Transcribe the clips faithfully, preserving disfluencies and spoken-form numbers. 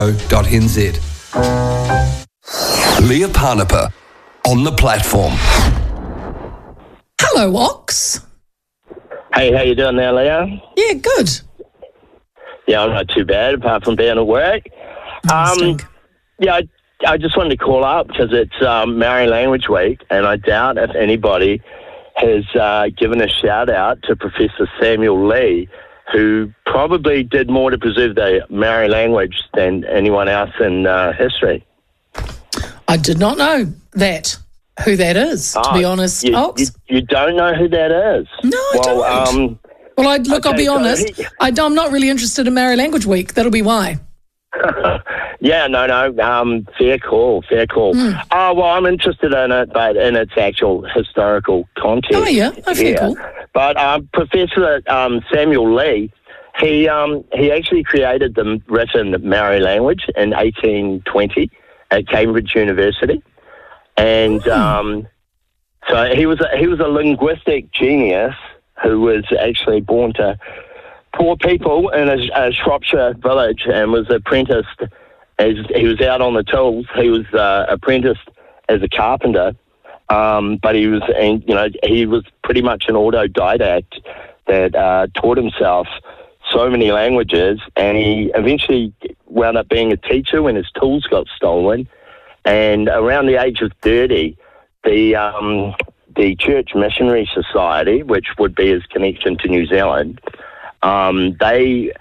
dot n z. Leah Parnapa on the platform. Hello, Ox. Hey, how you doing there, Leah? Yeah, good. Yeah, I'm not too bad, apart from being at work. Um, yeah, I, I just wanted to call up because it's um, Maori Language Week, and I doubt if anybody has uh, given a shout-out to Professor Samuel Lee, who probably did more to preserve the Maori language than anyone else in uh, history. I did not know that, who that is, to oh, be honest, you, Ox. You, you don't know who that is? No, I well, don't. Um, well, I, look, okay, I'll be so honest, he, I, I'm not really interested in Maori Language Week. That'll be why. yeah, no, no, um, fair call, fair call. Mm. Oh, well, I'm interested in it, but in its actual historical context. Oh, yeah, oh, fair cool. But um, Professor um, Samuel Lee, he um, he actually created the written Maori language in eighteen twenty at Cambridge University, and mm. um, so he was a, he was a linguistic genius who was actually born to poor people in a, a Shropshire village and was apprenticed as he was out on the tools. He was uh, apprenticed as a carpenter, um, but he was, and, you know, he was pretty much an autodidact that uh, taught himself so many languages, and he eventually wound up being a teacher when his tools got stolen. And around the age of thirty, the um, the Church Missionary Society, which would be his connection to New Zealand, Um, they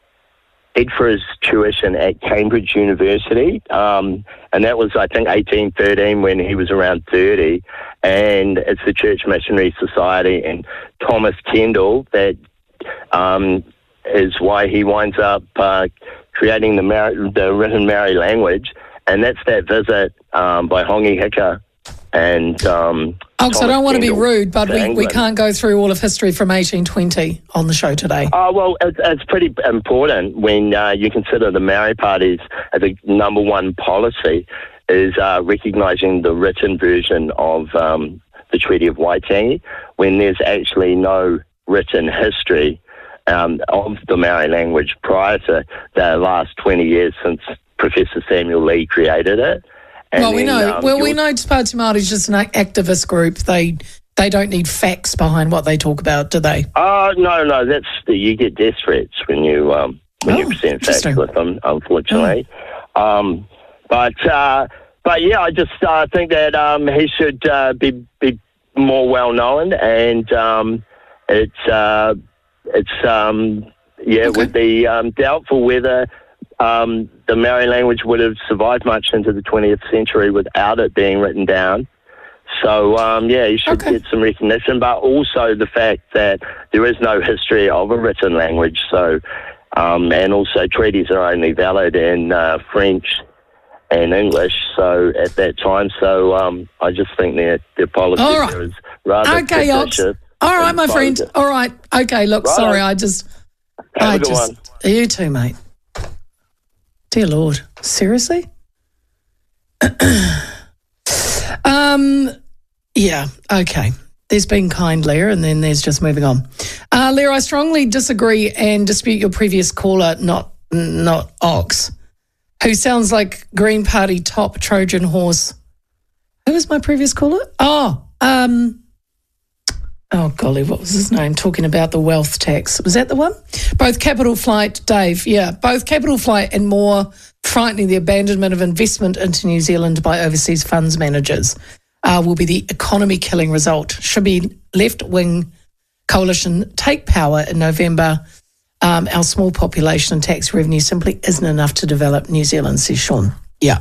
paid for his tuition at Cambridge University, um, and that was, I think, eighteen thirteen when he was around thirty, and it's the Church Missionary Society and Thomas Kendall that um, is why he winds up uh, creating the, Mar- the written Maori language, and that's that visit um, by Hongi Hika and um, Oh, so I don't want to be rude, but we, England. we can't go through all of history from eighteen twenty on the show today. Oh, well, it's, it's pretty important when uh, you consider the Maori Party's as a number one policy is uh, recognising the written version of um, the Treaty of Waitangi, when there's actually no written history um, of the Maori language prior to the last twenty years since Professor Samuel Lee created it. And well, we then, know. Um, well, we know Party Māori is just an activist group. They they don't need facts behind what they talk about, do they? Oh, uh, no, no. That's the, you get death threats when you um, when oh, you present facts with them, unfortunately. Oh. Um, but uh, but yeah, I just uh, think that um, he should uh, be be more well known, and um, it's uh, it's um, yeah, okay. it would be um, doubtful whether. Um, the Maori language would have survived much into the twentieth century without it being written down. So, um, yeah, you should okay. get some recognition, but also the fact that there is no history of a written language. So, um, and also treaties are only valid in uh, French and English. So at that time, so um, I just think their their policy right. there is rather okay, Ox. All right, my friend. All right. Okay. Look, right. sorry, I just. Have I a good just, one. You too, mate. Dear Lord, seriously? um, yeah, okay. There's been kind, Leah, and then there's just moving on. Uh, Leah, I strongly disagree and dispute your previous caller, not not Ox, who sounds like Green Party top Trojan horse. Who was my previous caller? Oh, um... Oh, golly, what was his name? Talking about the wealth tax. Was that the one? Both Capital Flight, Dave, yeah. Both Capital Flight and more frightening the abandonment of investment into New Zealand by overseas funds managers uh, will be the economy-killing result. Should be left-wing coalition take power in November. Um, our small population and tax revenue simply isn't enough to develop New Zealand, says Sean. Yeah.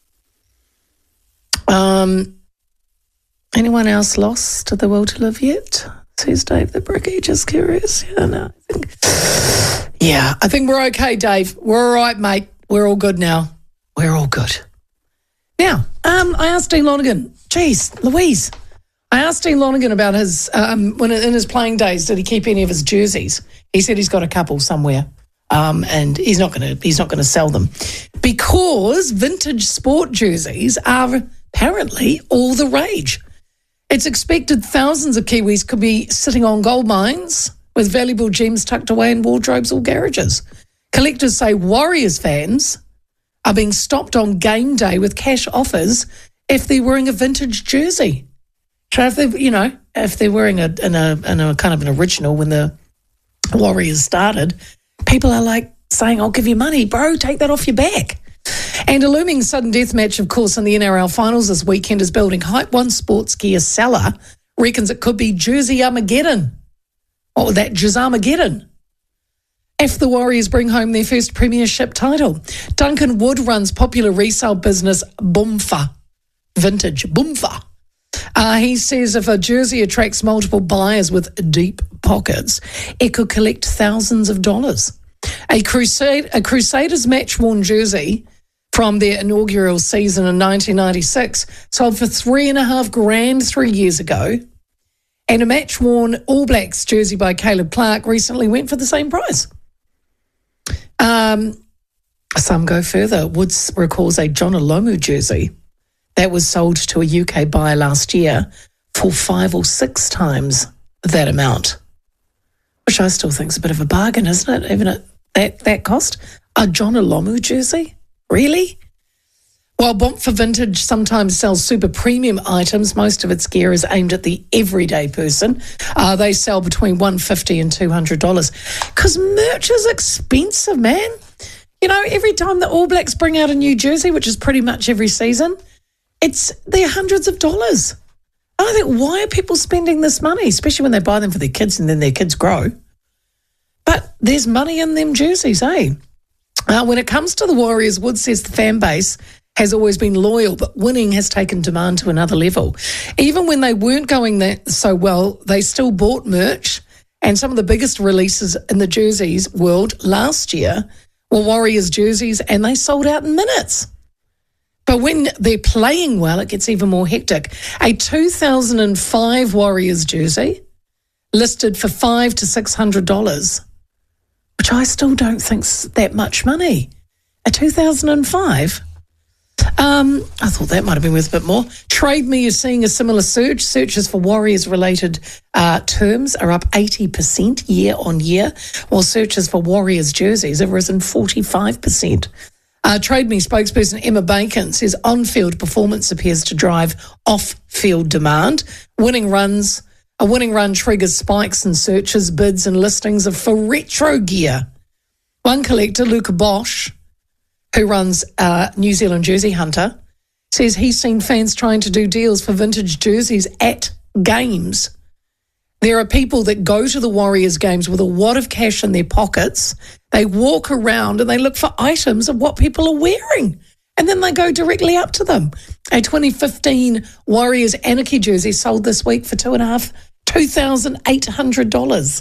Um... Anyone else lost to the will to live yet? Says Dave the Bricky, just curious. Yeah, no, I think. Yeah, I think we're okay, Dave. We're all right, mate. We're all good now. We're all good. Now, um, I asked Dean Lonergan, geez, Louise, I asked Dean Lonergan about his, um, when in his playing days, did he keep any of his jerseys? He said he's got a couple somewhere. Um, and he's not going to he's not going to sell them because vintage sport jerseys are apparently all the rage. It's expected thousands of Kiwis could be sitting on gold mines with valuable gems tucked away in wardrobes or garages. Collectors say Warriors fans are being stopped on game day with cash offers if they're wearing a vintage jersey. So if they, you know, if they're wearing a in a in a kind of an original when the Warriors started, people are like saying, "I'll give you money, bro. Take that off your back." And a looming sudden death match, of course, in the N R L finals this weekend is building. Hype One sports gear seller reckons it could be Jersey Armageddon. What was that? Jersey-Armageddon. If the Warriors bring home their first premiership title. Duncan Wood runs popular resale business Boomfa. Vintage Boomfa. Uh, he says if a jersey attracts multiple buyers with deep pockets, it could collect thousands of dollars. A Crusade, a Crusaders match-worn jersey from their inaugural season in nineteen ninety-six sold for three and a half grand three years ago. And a match-worn All Blacks jersey by Caleb Clark recently went for the same price. Um, some go further. Woods recalls a John Olomu jersey that was sold to a U K buyer last year for five or six times that amount, which I still think is a bit of a bargain, isn't it? Even at that, that cost. A John Olomu jersey? Really? While Boomfa Vintage sometimes sells super premium items, most of its gear is aimed at the everyday person. Uh, they sell between one hundred fifty dollars and two hundred dollars. Because merch is expensive, man. You know, every time the All Blacks bring out a new jersey, which is pretty much every season, it's they're hundreds of dollars. I think, why are people spending this money, especially when they buy them for their kids and then their kids grow? But there's money in them jerseys, eh? Uh, when it comes to the Warriors, Wood says the fan base has always been loyal, but winning has taken demand to another level. Even when they weren't going that so well, they still bought merch, and some of the biggest releases in the jerseys world last year were Warriors jerseys, and they sold out in minutes. But when they're playing well, it gets even more hectic. A two thousand five Warriors jersey listed for five hundred to six hundred dollars, which I still don't think's that much money. A two thousand five? Um, I thought that might have been worth a bit more. Trade Me is seeing a similar surge. Searches for Warriors-related uh, terms are up eighty percent year on year, while searches for Warriors jerseys have risen forty-five percent. Uh, Trade Me spokesperson Emma Bacon says on-field performance appears to drive off-field demand. Winning runs, a winning run triggers spikes in searches, bids and listings of for retro gear. One collector, Luca Bosch, who runs uh, New Zealand Jersey Hunter, says he's seen fans trying to do deals for vintage jerseys at games. There are people that go to the Warriors games with a wad of cash in their pockets. They walk around and they look for items of what people are wearing, and then they go directly up to them. A twenty fifteen Warriors Anarchy jersey sold this week for two and a half, two thousand eight hundred dollars.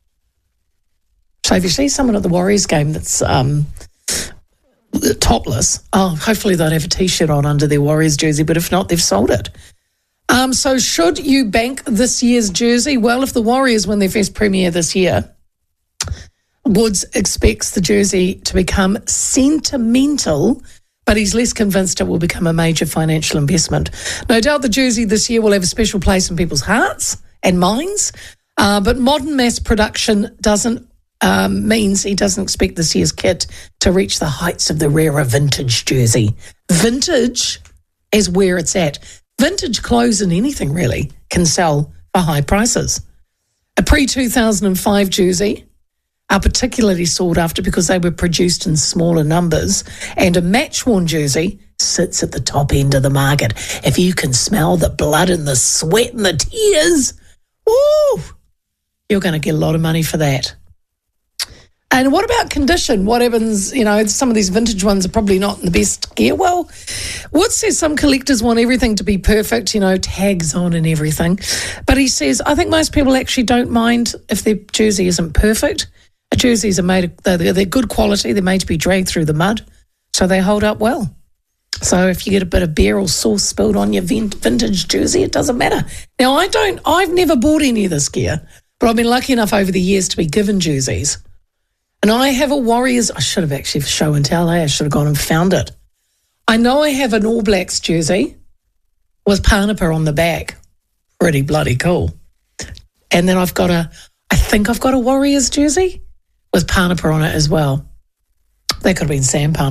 So if you see someone at the Warriors game that's um, topless, oh, hopefully they'd have a T-shirt on under their Warriors jersey, but if not, they've sold it. Um, so should you bank this year's jersey? Well, if the Warriors win their first premiere this year, Woods expects the jersey to become sentimental, but he's less convinced it will become a major financial investment. No doubt the jersey this year will have a special place in people's hearts and minds, uh, but modern mass production doesn't um, means he doesn't expect this year's kit to reach the heights of the rarer vintage jersey. Vintage is where it's at. Vintage clothes and anything really can sell for high prices. A pre two thousand five jersey are particularly sought after because they were produced in smaller numbers, and a match-worn jersey sits at the top end of the market. If you can smell the blood and the sweat and the tears, woo, you're going to get a lot of money for that. And what about condition? What happens, you know, some of these vintage ones are probably not in the best gear. Well, Wood says some collectors want everything to be perfect, you know, tags on and everything. But he says, I think most people actually don't mind if their jersey isn't perfect. Jerseys are made, they're, they're good quality. They're made to be dragged through the mud, so they hold up well. So if you get a bit of beer or sauce spilled on your vintage jersey, it doesn't matter. Now, I don't, I've never bought any of this gear, but I've been lucky enough over the years to be given jerseys. And I have a Warriors, I should have actually show and tell, eh? I should have gone and found it. I know I have an All Blacks jersey with Parnapa on the back. Pretty bloody cool. And then I've got a, I think I've got a Warriors jersey with Parnapa on it as well. That could have been Sam Parnapa.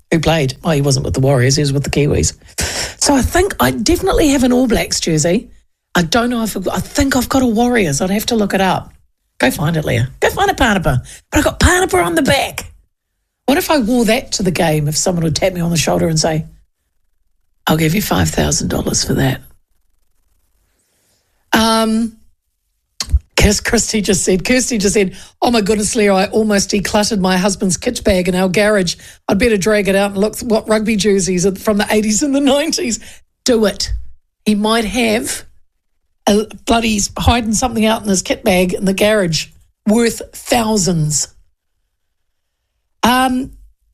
who played. Well, he wasn't with the Warriors, he was with the Kiwis. So I think I definitely have an All Blacks jersey. I don't know if I've got, I think I've got a Warriors. I'd have to look it up. Go find it, Leah. Go find a Panapa. But I've got Panapa on the back. What if I wore that to the game, if someone would tap me on the shoulder and say, I'll give you five thousand dollars for that. Um, Kiss Christy just said, Kirsty just said, oh my goodness, Leah, I almost decluttered my husband's kit bag in our garage. I'd better drag it out and look what rugby jerseys from the eighties and the nineties. Do it. He might have a bloody hiding something out in his kit bag in the garage worth thousands. Um,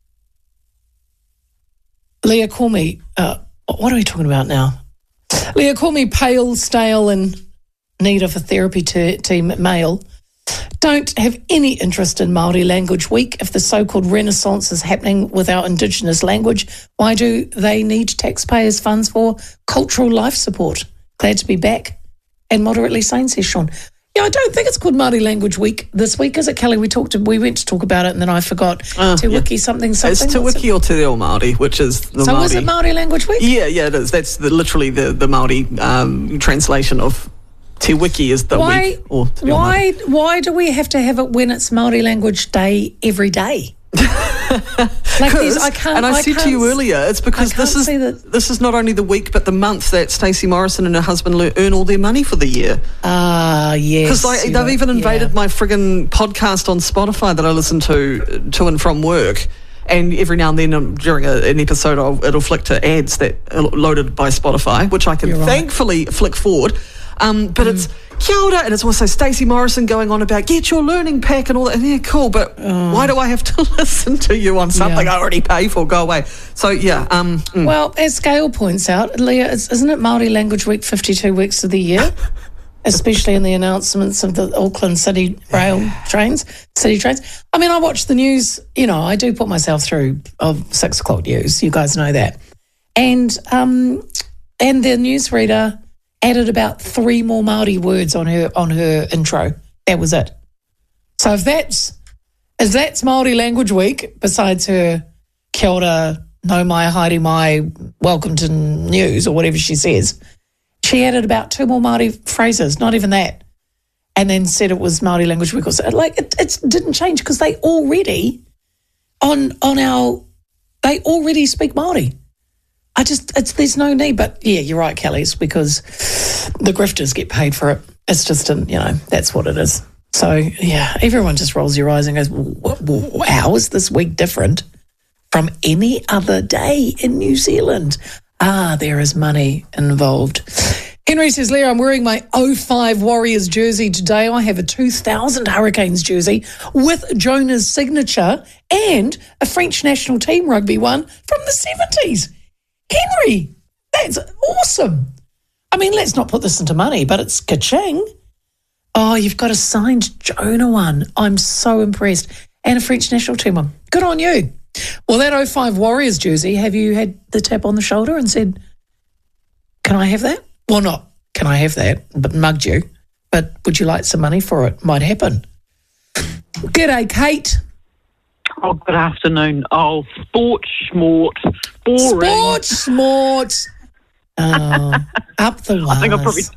Leah, call me. Uh, what are we talking about now? Leah, call me pale, stale, and need of a therapy t- team male. Don't have any interest in Māori Language Week. If the so-called renaissance is happening with our Indigenous language, why do they need taxpayers' funds for cultural life support? Glad to be back. And moderately sane, says Sean. Yeah, I don't think it's called Māori Language Week this week, is it, Kelly? We talked. We went to talk about it, and then I forgot. Uh, Te Wiki yeah. something something. It's Te Wiki or Te Reo Māori, which is the so Māori. So is it Māori Language Week? Yeah, yeah, it is. That's the, literally the the Māori um, translation of Te Wiki is the why, week. Or Te Reo why? Māori. Why do we have to have it when it's Māori Language Day every day? Like these, I can't, and I, I said can't, to you earlier, it's because this is this is not only the week but the month that Stacey Morrison and her husband le- earn all their money for the year. Ah, uh, yes. Because like, they've even invaded yeah. my friggin' podcast on Spotify that I listen to to and from work. And every now and then um, during a, an episode, I'll, it'll flick to ads that are loaded by Spotify, which I can You're thankfully right. flick forward. Um, but mm. it's kia ora, and it's also Stacey Morrison going on about get your learning pack and all that. And yeah, cool, but oh. why do I have to listen to you on something yeah. I already pay for? Go away. So, yeah. Um, mm. Well, as Gail points out, Leah, isn't it Māori Language Week fifty-two weeks of the year? Especially in the announcements of the Auckland City rail trains, city trains. I mean, I watch the news, you know, I do put myself through of six o'clock news. You guys know that. And um, and the newsreader added about three more Māori words on her on her intro. That was it. So if that's if that's Māori Language Week, besides her kia ora, no mai, haere mai, welcome to news or whatever she says, she added about two more Māori phrases, not even that, and then said it was Māori Language Week. Or so. Like it, it didn't change because they already on on our they already speak Māori. I just, it's there's no need. But, yeah, you're right, Kelly. It's because the grifters get paid for it. It's just, an, you know, that's what it is. So, yeah, everyone just rolls your eyes and goes, well, how is this week different from any other day in New Zealand? Ah, there is money involved. Henry says, Leah, I'm wearing my oh five Warriors jersey today. I have a two thousand Hurricanes jersey with Jonah's signature and a French national team rugby one from the seventies. Henry, that's awesome. I mean, let's not put this into money, but it's ka-ching. Oh, you've got a signed Jonah one. I'm so impressed. And a French national team one. Good on you. Well, that oh five Warriors jersey, have you had the tap on the shoulder and said, can I have that? Well, not can I have that, but mugged you. But would you like some money for it? Might happen. G'day, Kate. Oh, good afternoon. Oh, sport schmort. Boring. Sport smort. Oh, up the wires. I think I probably...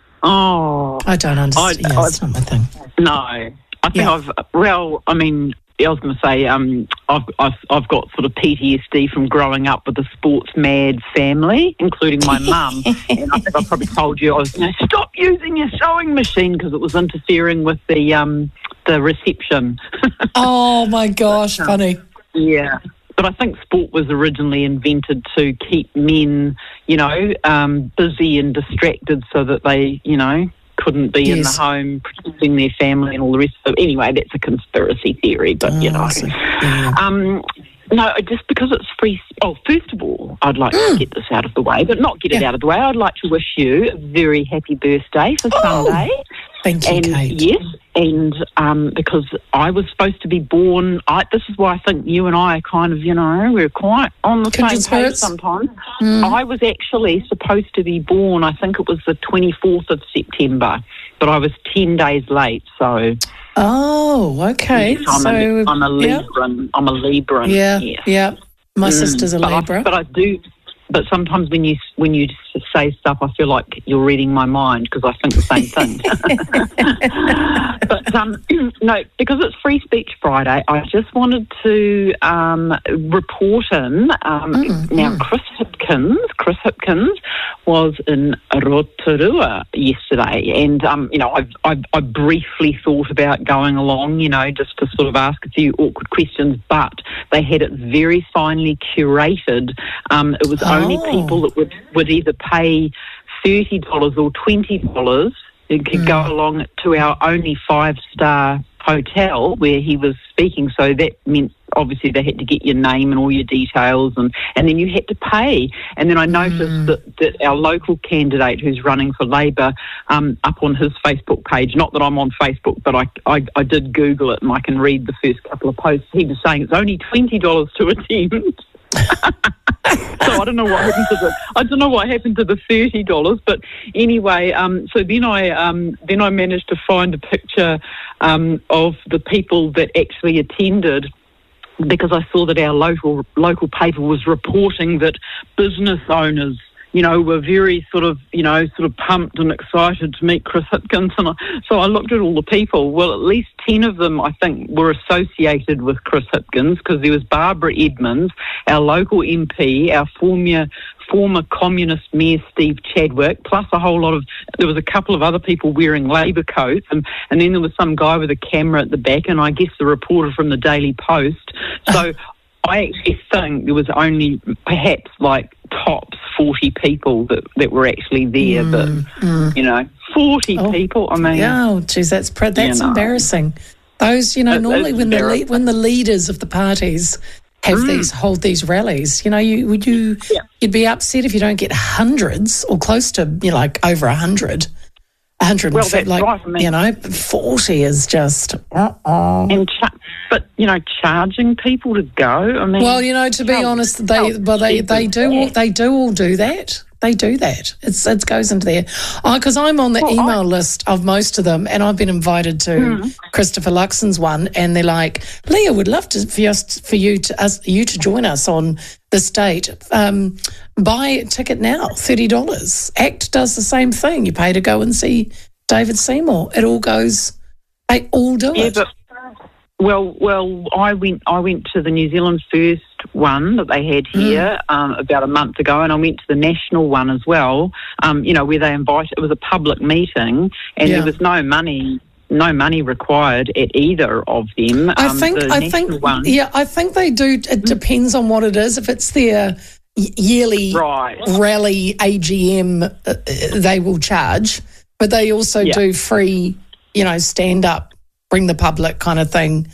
Oh. I don't understand. I, yeah, it's not my thing. No. I think yeah. I've... Well, I mean, I was going to say um, I've, I've I've got sort of P T S D from growing up with a sports mad family, including my mum. And I think I probably told you I was going to stop using your sewing machine because it was interfering with the um the reception. Oh my gosh, but, um, funny. Yeah. But I think sport was originally invented to keep men, you know, um, busy and distracted so that they, you know, couldn't be yes. in the home protecting their family and all the rest of it. Anyway, that's a conspiracy theory, but, oh, you know. So, yeah. um, no, just because it's free... Oh, first of all, I'd like mm. to get this out of the way, but not get yeah. it out of the way. I'd like to wish you a very happy birthday for oh, Sunday. Thank you, and, Kate. Yes, and um, because I was supposed to be born... I, this is why I think you and I are kind of, you know, we're quite on the Kindred same page spirits. sometimes. Mm. I was actually supposed to be born, I think it was the twenty-fourth of September, but I was ten days late, so... Oh, okay. Yes, I'm, so, a, I'm a yeah. Libran. I'm a Libran. Yeah, yes. yeah. My mm, sister's a but Libra. I, but I do... But sometimes when you when you say stuff, I feel like you're reading my mind because I think the same thing. But um, no, because it's Free Speech Friday, I just wanted to um, report in. Um, mm, now, mm. Chris Hipkins, Chris Hipkins was in Rotorua yesterday, and um, you know, I, I I briefly thought about going along, you know, just to sort of ask a few awkward questions, but they had it very finely curated. Um, it was only Only people that would, would either pay thirty dollars or twenty dollars and could mm. go along to our only five-star hotel where he was speaking. So that meant obviously they had to get your name and all your details, and, and then you had to pay. And then I noticed mm. that, that our local candidate who's running for Labor, um, up on his Facebook page, not that I'm on Facebook, but I, I, I did Google it and I can read the first couple of posts, he was saying it's only twenty dollars to attend. So I don't know what happened to the I don't know what happened to the thirty dollars, but anyway, um, so then I um, then I managed to find a picture um, of the people that actually attended, because I saw that our local local paper was reporting that business owners, you know, were very sort of, you know, sort of pumped and excited to meet Chris Hipkins. And I, so I looked at all the people. Well, at least ten of them, I think, were associated with Chris Hipkins, because there was Barbara Edmonds, our local M P, our former former communist mayor Steve Chadwick, plus a whole lot of, there was a couple of other people wearing Labor coats, and, and then there was some guy with a camera at the back, and I guess the reporter from the Daily Post. So I actually think there was only perhaps like tops forty people that, that were actually there, mm, but, mm. you know, forty oh, people, I mean. Oh, geez, that's pre- that's you know, embarrassing. Those, you know, it, normally when the le- when the leaders of the parties have mm. these, hold these rallies, you know, you would you, yeah. you'd be upset if you don't get hundreds or close to, you know, like over a hundred. one hundred well, that's like, right. I mean, you know, forty is just... Uh-uh. And cha- but, you know, charging people to go, I mean... Well, you know, to be honest, they well, they, they do all, they do all do that. They do that. It's It goes into there. Because oh, I'm on the well, email I, list of most of them, and I've been invited to mm. Christopher Luxon's one, and they're like, Leah, would love to, for, us, for you to us, you to join us on this date. Um, buy a ticket now, thirty dollars. ACT does the same thing. You pay to go and see David Seymour. It all goes, they all do yeah, it. But, well, well, I went I went to the New Zealand First one that they had here mm. um, about a month ago, and I went to the national one as well, um, you know, where they invited, it was a public meeting, and yeah. there was no money no money required at either of them. I um, think, I think, one, yeah, I think they do. It depends on what it is. If it's their yearly right. rally A G M, uh, they will charge, but they also yeah. do free, you know, stand up, bring the public kind of thing.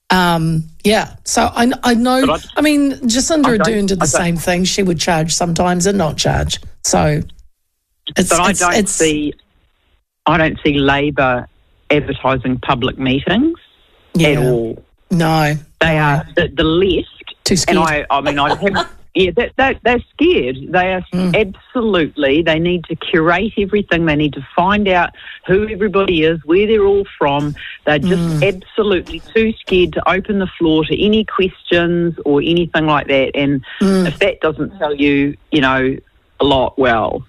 Um, yeah, so I, I know, I, I mean, Jacinda Ardern did the same thing. She would charge sometimes and not charge. So it's, but I it's, don't it's, see, I don't see Labor advertising public meetings yeah. at all. No. They are the, the left. Too scared. And I, I mean, I have... Yeah, they, they, they're scared. They are mm. absolutely, they need to curate everything. They need to find out who everybody is, where they're all from. They're just mm. absolutely too scared to open the floor to any questions or anything like that. And mm. if that doesn't tell you, you know, a lot, well,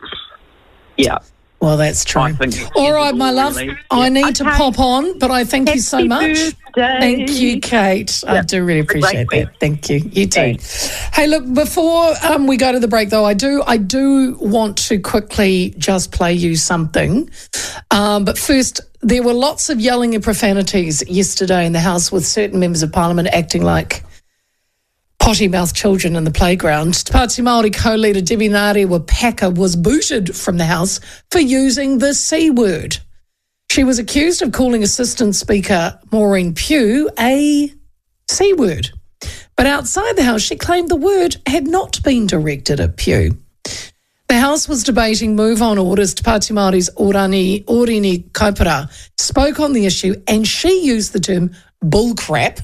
yeah. Well, that's true. All right, my love, really. I need okay. to pop on, but I thank Happy you so much. Birthday. Thank you, Kate. Yeah. I do really appreciate that. Thank you. You too. Thanks. Hey, look, before um, we go to the break, though, I do I do want to quickly just play you something. Um, but first, there were lots of yelling and profanities yesterday in the House, with certain members of Parliament acting like potty-mouthed children in the playground. Te Pāti Māori co-leader Debbie Ngarewa-Packer was booted from the House for using the C word. She was accused of calling Assistant Speaker Maureen Pugh a C word. But outside the House, she claimed the word had not been directed at Pugh. The House was debating move-on orders. Te Pāti Māori's Orani, Orini Kaipara spoke on the issue, and she used the term bullcrap.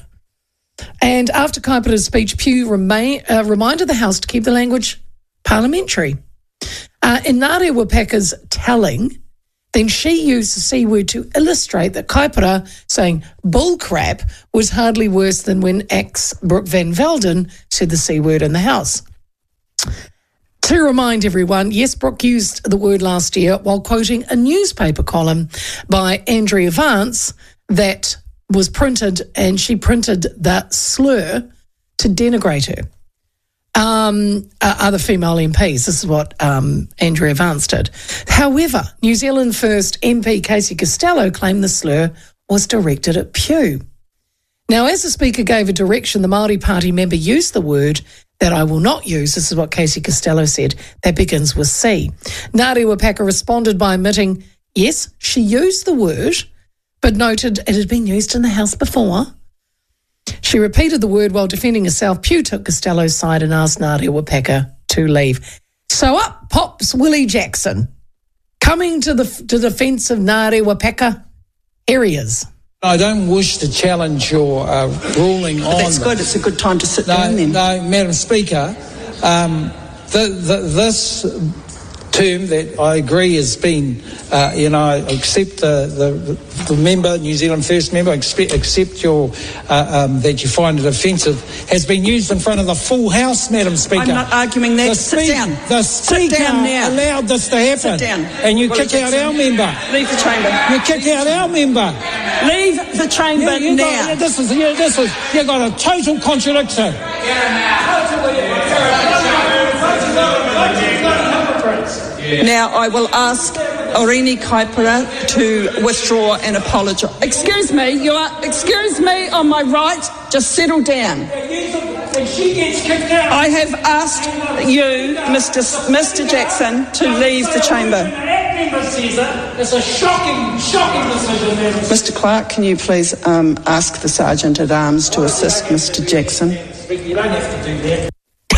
And after Kaipara's speech, Pugh remain, uh, reminded the House to keep the language parliamentary. Uh, in Ngarewa-Packer's telling, Then she used the C word to illustrate that Kaipara saying bullcrap was hardly worse than when ex Brooke Van Velden said the C word in the House. To remind everyone, yes, Brooke used the word last year while quoting a newspaper column by Andrea Vance that was printed, and she printed that slur to denigrate her. Um, uh, other female M Ps. This is what um, Andrea Vance did. However, New Zealand First M P Casey Costello claimed the slur was directed at Pew. Now, as the Speaker gave a direction, the Māori Party member used the word that I will not use. This is what Casey Costello said. That begins with C. Ngāti Wapaka responded by admitting, yes, she used the word, but noted it had been used in the House before. She repeated the word while defending herself. Pew took Costello's side and asked Ngāti Wapaka to leave. So up pops Willie Jackson, coming to the to the defence of Ngāti Wapaka. Here he is. I don't wish to challenge your uh, ruling but on that's good. It's a good time to sit no, down then. No, Madam Speaker, um, the, the, this term that I agree has been, uh, you know, I accept the, the, the member, New Zealand First member, accept, accept your, uh, um, that you find it offensive, has been used in front of the full House, Madam Speaker. I'm not arguing that. The Sit speak, down. The Sit Speaker down now. allowed this to happen. Sit down. And you Willie kick out Jackson. our member. Leave the chamber. You kick out our member. Leave the chamber Yeah, you now. got, this is, yeah, this is, you got a total contradiction. Now I will ask Orini Kaipara to withdraw and apologise. Excuse me, you are. Excuse me, on my right. Just settle down. She gets kicked out. I have asked you, Mister S- Mister Jackson, to leave the chamber. It's a shocking, shocking decision. Mister Clark, can you please um, ask the Sergeant at Arms to assist Mister Jackson? You don't have to do that.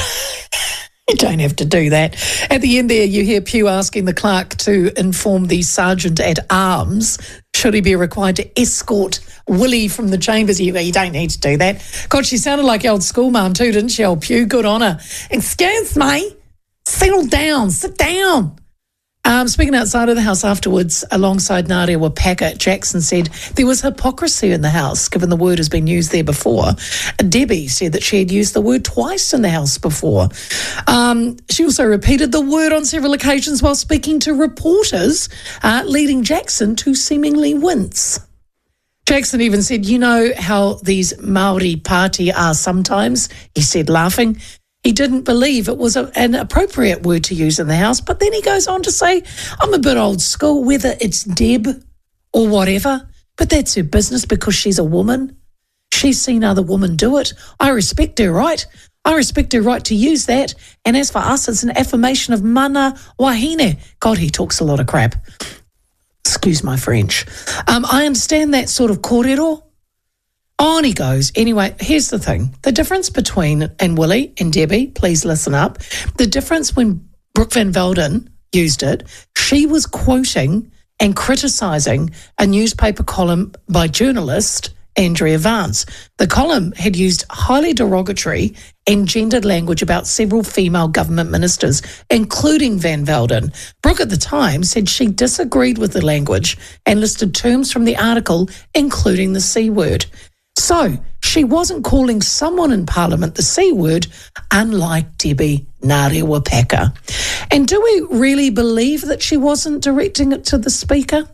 You don't have to do that. At the end there, you hear Pew asking the clerk to inform the sergeant at arms should he be required to escort Willie from the chambers. You, you don't need to do that. God, she sounded like old school mum too, didn't she, old Pew? Good on her. Excuse me. Settle down. Sit down. Um, speaking outside of the House afterwards, alongside Ngāti Wapaka, Jackson said there was hypocrisy in the House, given the word has been used there before. Debbie said that she had used the word twice in the House before. Um, she also repeated the word on several occasions while speaking to reporters, uh, leading Jackson to seemingly wince. Jackson even said, you know how these Māori party are sometimes, he said, laughing. He didn't believe it was a, an appropriate word to use in the House. But then he goes on to say, I'm a bit old school, whether it's Deb or whatever, but that's her business because she's a woman. She's seen other women do it. I respect her right. I respect her right to use that. And as for us, it's an affirmation of mana wahine. God, he talks a lot of crap. Excuse my French. Um, I understand that sort of kōrero. On he goes. Anyway, here's the thing. The difference between, and Willie and Debbie, please listen up. The difference when Brooke Van Velden used it, she was quoting and criticising a newspaper column by journalist Andrea Vance. The column had used highly derogatory and gendered language about several female government ministers, including Van Velden. Brooke at the time said she disagreed with the language and listed terms from the article, including the C word. So she wasn't calling someone in Parliament the C word, unlike Debbie Ngāti Wapaka. And do we really believe that she wasn't directing it to the Speaker?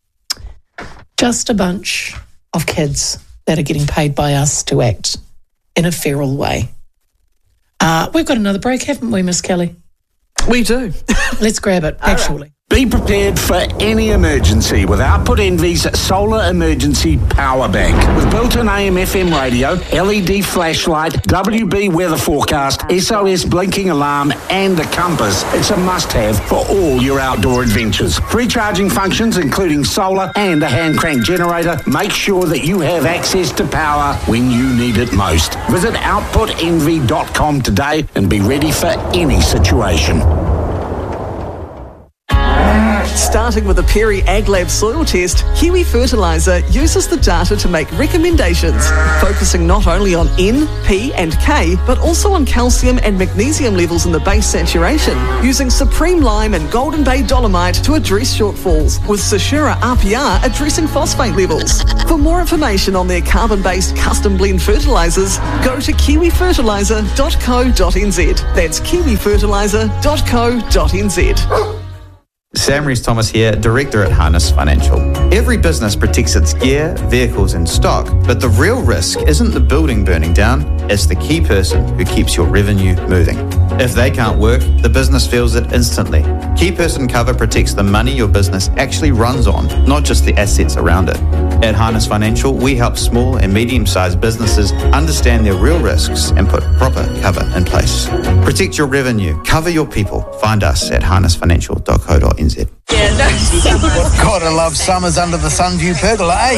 Just a bunch of kids that are getting paid by us to act in a feral way. Uh, we've got another break, haven't we, Miss Kelly? We do. Let's grab it, actually. Be prepared for any emergency with Output Envy's Solar Emergency Power Bank. With built-in A M F M radio, L E D flashlight, W B weather forecast, S O S blinking alarm and a compass, it's a must-have for all your outdoor adventures. Free charging functions including solar and a hand crank generator. Make sure that you have access to power when you need it most. Visit output envy dot com today and be ready for any situation. Starting with a Perry AgLab soil test, Kiwi Fertiliser uses the data to make recommendations, focusing not only on N, P and K, but also on calcium and magnesium levels in the base saturation, using Supreme Lime and Golden Bay Dolomite to address shortfalls, with Sashura R P R addressing phosphate levels. For more information on their carbon-based custom blend fertilisers, go to kiwi fertiliser dot co dot n z. That's kiwi fertiliser dot co dot n z. Sam Rees-Thomas here, Director at Harness Financial. Every business protects its gear, vehicles and stock, but the real risk isn't the building burning down, it's the key person who keeps your revenue moving. If they can't work, the business feels it instantly. Key person cover protects the money your business actually runs on, not just the assets around it. At Harness Financial, we help small and medium-sized businesses understand their real risks and put proper cover in place. Protect your revenue, cover your people. Find us at harness financial dot co dot n z. Yeah, no. Gotta love summers under the Sunview pergola, eh?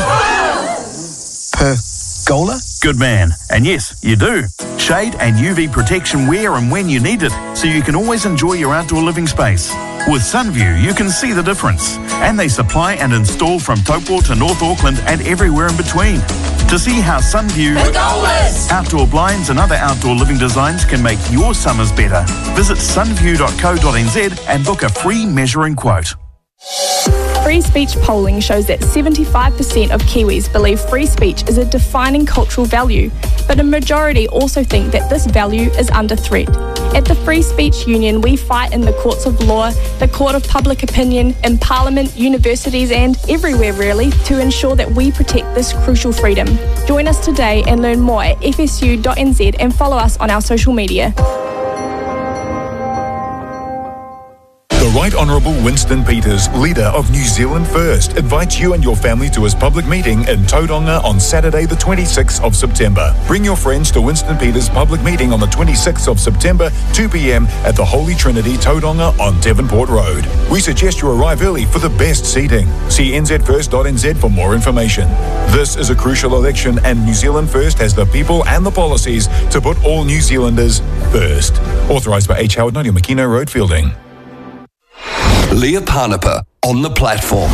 Pergola? Good man. And yes, you do. Shade and U V protection where and when you need it, so you can always enjoy your outdoor living space. With Sunview, you can see the difference. And they supply and install from Taupo to North Auckland and everywhere in between. To see how Sunview, Pergolas, outdoor blinds and other outdoor living designs can make your summers better, visit sunview dot co dot n z and book a free measuring quote. Free speech polling shows that seventy-five percent of Kiwis believe free speech is a defining cultural value, but a majority also think that this value is under threat. At the Free Speech Union, we fight in the courts of law, the court of public opinion, in Parliament, universities and everywhere really to ensure that we protect this crucial freedom. Join us today and learn more at f s u dot n z and follow us on our social media. The Right Honourable Winston Peters, leader of New Zealand First, invites you and your family to his public meeting in Tauranga on Saturday the twenty-sixth of September. Bring your friends to Winston Peters' public meeting on the twenty-sixth of September, two p m at the Holy Trinity, Tauranga on Devonport Road. We suggest you arrive early for the best seating. See n z first dot n z for more information. This is a crucial election and New Zealand First has the people and the policies to put all New Zealanders first. Authorised by H. Howard Nadia Makino Road, Fielding. Leah Parnapa on the platform.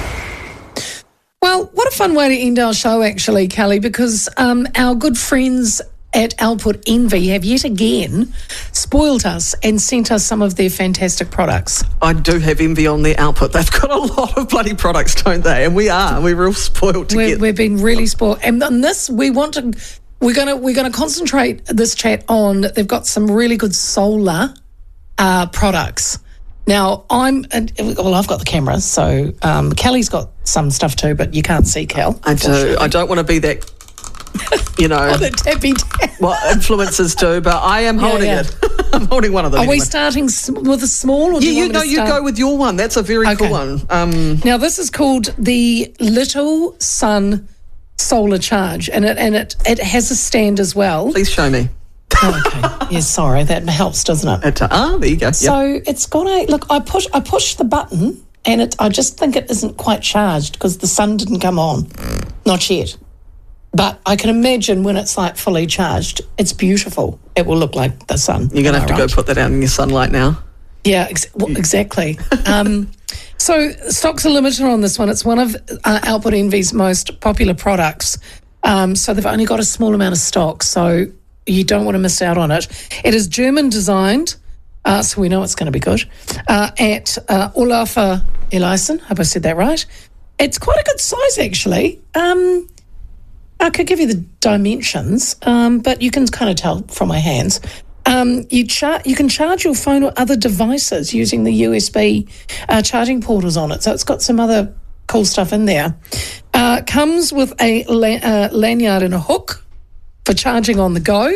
Well, what a fun way to end our show, actually, Kelly, because um, our good friends at Output Envy have yet again spoiled us and sent us some of their fantastic products. I do have envy on their output. They've got a lot of bloody products, don't they? And we are. We're real spoiled to We're, get. We've been really spoiled. And on this, we want to. We're gonna we're gonna concentrate this chat on. They've got some really good solar uh, products. Now, I'm, well, I've got the camera, so um, Kelly's got some stuff too, but you can't see Kel. I do. I don't want to be that, you know, oh, the tappy tap. what influencers do, but I am Yeah, holding yeah. it. I'm holding one of them. Are anyway. we starting s- with a small? Or do Yeah, you, you want know, me to you start? go with your one. That's a very Okay. cool one. Um, Now, this is called the Little Sun Solar Charge, and it and it, it has a stand as well. please show me. Oh, okay. Yeah, sorry, that helps, doesn't it? It, ah, there you go. Yep. So it's got a look. I push. I push the button, and it. I just think it isn't quite charged because the sun didn't come on, not yet. But I can imagine when it's like fully charged, it's beautiful. It will look like the sun. You're going to Am have to I go right? put that out in your sunlight now. Yeah, ex- well, exactly. um, so stocks are limited on this one. It's one of uh, Output Envy's most popular products. Um, so they've only got a small amount of stock. So you don't want to miss out on it. It is German designed, uh, so we know it's going to be good, uh, at uh, Olafa Eliasson. Hope I said that right. It's quite a good size, actually. Um, I could give you the dimensions, um, but you can kind of tell from my hands. Um, you, char- you can charge your phone or other devices using the U S B uh, charging portals on it. So it's got some other cool stuff in there. Uh, comes with a la- uh, lanyard and a hook for charging on the go.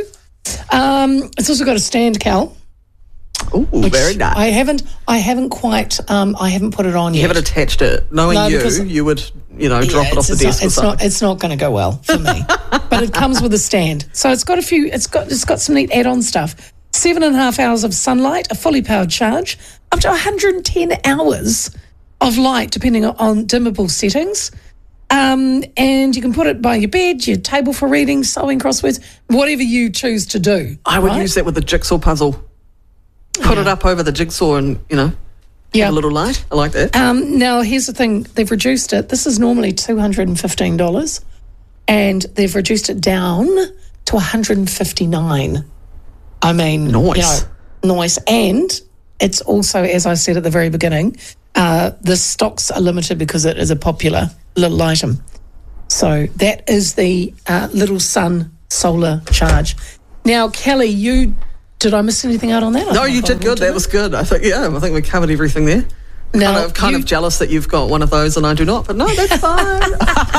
Um, it's also got a stand, Cal. Ooh, very nice. I haven't, I haven't quite, um, I haven't put it on You yet. haven't attached it. Knowing No, you, because- you would, you know, Yeah, drop it off it's- the it's desk not, or it's something. not, it's not going to go well for me. But it comes with a stand, so it's got a few. It's got it's got some neat add-on stuff. Seven and a half hours of sunlight, a fully powered charge, up to one hundred ten hours of light, depending on dimmable settings. Um, and you can put it by your bed, your table for reading, sewing, crosswords, whatever you choose to do. I would right? use that with the jigsaw puzzle. Put Yeah. it up over the jigsaw and, you know, Yeah. Have a little light. I like that. Um, now, here's the thing. They've reduced it. This is normally two hundred fifteen dollars and they've reduced it down to one hundred fifty-nine dollars. I mean, nice. You know, nice. And it's also, as I said at the very beginning, uh, the stocks are limited because it is a popular little item. So that is the uh, Little Sun solar charge. Now, Kelly, you... Did I miss anything out on that? No, you did good. That was good. I think, yeah, I think we covered everything there. Now, kind of, kind you, of jealous that you've got one of those and I do not, but no, that's fine.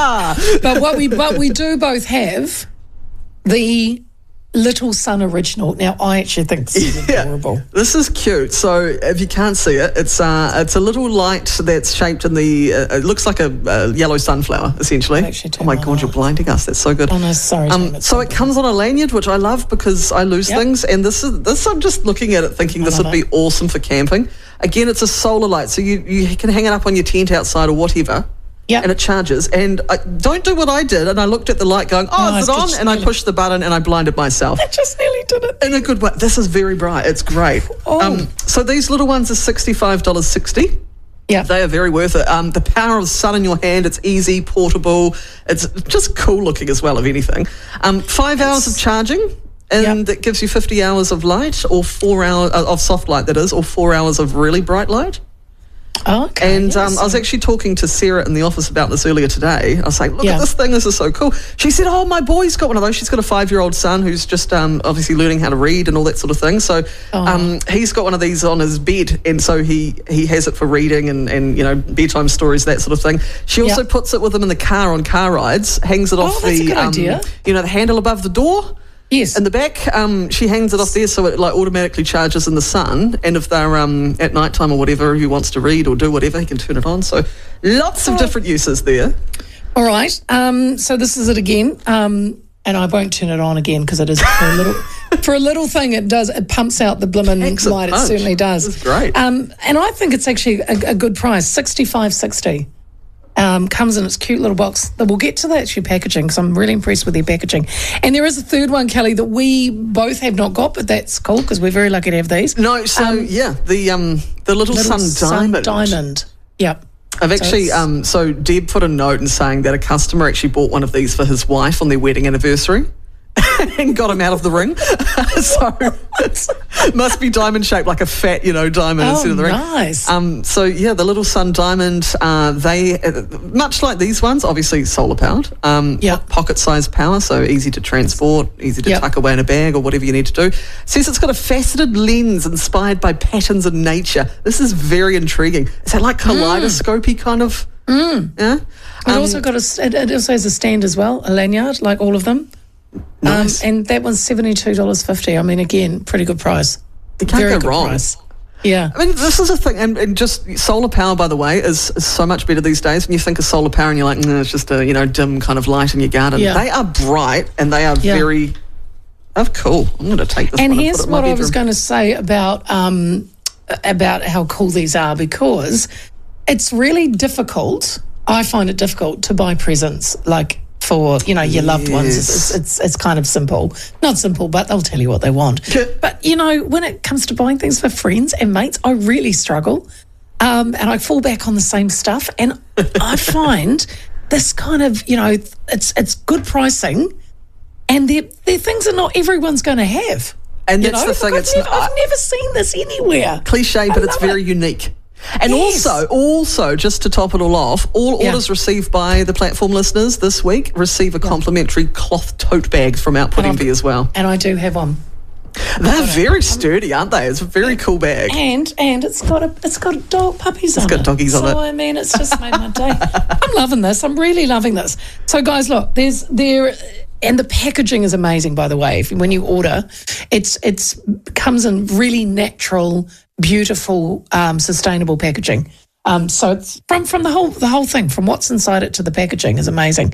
but what we but we do both have the Little Sun original. Now, I actually think this is yeah, adorable. This is cute. So, if you can't see it, it's uh, it's a little light that's shaped in the. Uh, it looks like a, a yellow sunflower, essentially. Oh my God, you're blinding us. That's so good. Oh no, sorry. Um, so it comes on a lanyard, which I love because I lose yep. things. And this is this. I'm just looking at it, thinking this would it. be awesome for camping. Again, it's a solar light, so you you can hang it up on your tent outside or whatever. Yeah, and it charges. And I don't do what I did. And I looked at the light, going, "Oh, oh is it on?" And nearly. I pushed the button, and I blinded myself. I just nearly did it in a good way. This is very bright. It's great. Oh. Um, so these little ones are sixty-five dollars sixty. Yeah, they are very worth it. Um, the power of the sun in your hand. It's easy, portable. It's just cool looking as well. If anything, um, five it's, hours of charging. And yep. it gives you fifty hours of light, or four hours uh, of soft light, that is, or four hours of really bright light. Oh, okay. And yes. um, I was actually talking to Sarah in the office about this earlier today. I was like, look yeah. at this thing, this is so cool. She said, oh, my boy's got one of those. She's got a five-year-old son who's just um, obviously learning how to read and all that sort of thing. So oh. um, he's got one of these on his bed, and so he, he has it for reading and, and, you know, bedtime stories, that sort of thing. She also yep. puts it with him in the car on car rides, hangs it oh, off that's the, a good um, idea. you know, the handle above the door. Yes. In the back, um, she hangs it off there so it like automatically charges in the sun. And if they're um, at night time or whatever, he wants to read or do whatever, he can turn it on. So lots of different uses there. All right. Um, so this is it again. Um, and I won't turn it on again because it is for a little for a little thing. It does. It pumps out the blimmin' light. Punch. It certainly does. That's great. Um, and I think it's actually a, a good price. sixty-five sixty. Um, comes in its cute little box. We'll get to that actually packaging because I'm really impressed with their packaging. And there is a third one, Kelly, that we both have not got, but that's cool because we're very lucky to have these. No, so um, yeah, the um the little, little sun diamond. Sun diamond. Yep. I've actually so um so Deb put a note in saying that a customer actually bought one of these for his wife on their wedding anniversary. And got him out of the ring. So must be diamond shaped, like a fat, you know, diamond oh, instead of the ring. Nice. Um, so yeah, the Little Sun diamond. Uh, they uh, much like these ones, obviously solar powered. Um, yep. Pocket sized power, so easy to transport, easy to yep. tuck away in a bag or whatever you need to do. Says it's got a faceted lens inspired by patterns in nature. This is very intriguing. Is that like kaleidoscopy mm. kind of? Mm. Yeah. It Um, also got a. It also has a stand as well, a lanyard, like all of them. Nice. Um, and that one's seventy-two dollars fifty. I mean, again, pretty good price. You can't Very go good wrong. Price. Yeah. I mean, this is a thing, and, and just solar power, by the way, is, is so much better these days. When you think of solar power and you're like, no, it's just a, you know, dim kind of light in your garden. Yeah. They are bright and they are yeah. very, oh, cool. I'm going to take this and one and here's put it in what my I was bedroom. going to say about, um, about how cool these are, because it's really difficult. I find it difficult to buy presents like for, you know, your loved ones. It's, it's, it's, it's kind of simple. Not simple, but they'll tell you what they want. But, you know, when it comes to buying things for friends and mates, I really struggle. Um, and I fall back on the same stuff. And I find this kind of, you know, it's it's good pricing and they're, they're things that not everyone's going to have. And that's you know? the thing. I've, it's never, not, I've never seen this anywhere. Cliche, but it's very it. unique. And yes. also, also, just to top it all off, all yeah. orders received by the platform listeners this week receive a yeah. complimentary cloth tote bag from Output Envy as well. And I do have one. They're very sturdy, aren't they? It's a very cool bag. And and it's got a it's got a dog puppies it's on it. It's got doggies so, on it. So I mean, it's just made my day. I'm loving this. I'm really loving this. So guys, look, there's there. And the packaging is amazing, by the way. If, when you order, it's it's comes in really natural, beautiful, um, sustainable packaging. Um, so it's from from the whole the whole thing, from what's inside it to the packaging is amazing.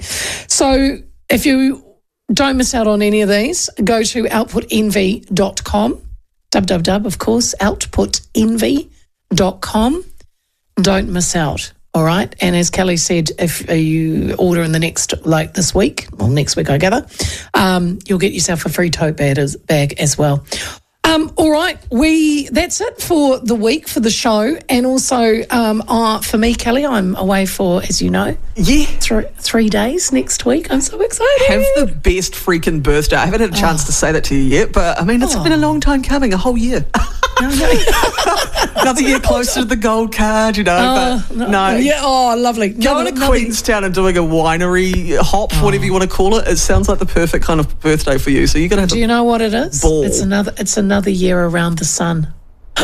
So if you don't miss out on any of these, go to output envy dot com, www, of course, output envy dot com. Don't miss out. All right. And as Kelly said, if you order in the next, like this week, well, next week, I gather, um, you'll get yourself a free tote bag as, bag as well. Um, all right, we that's it for the week, for the show, and also um, uh, for me, Kelly, I'm away for, as you know, yeah, th- three days next week. I'm so excited. Have the best freaking birthday. I haven't had a chance oh. to say that to you yet, but I mean, it's oh. been a long time coming, a whole year. No, no. Another year closer to the gold card, you know. Uh, but no, no. Yeah, oh, lovely. Going no, to Queenstown and doing a winery hop, oh. whatever you want to call it, it sounds like the perfect kind of birthday for you. So you're going to have Do you know what it is? Ball. It's another, it's another year around the sun.